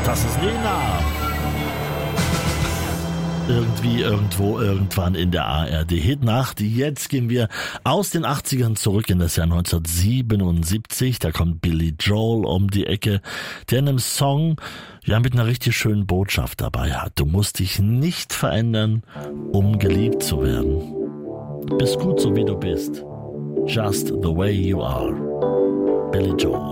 Das ist Lena. Irgendwie, irgendwo, irgendwann in der ARD-Hitnacht. Jetzt gehen wir aus den 80ern zurück in das Jahr 1977. Da kommt Billy Joel um die Ecke, der in einem Song mit einer richtig schönen Botschaft dabei hat. Du musst dich nicht verändern, um geliebt zu werden. Du bist gut so wie du bist. Just the way you are. Billy Joel.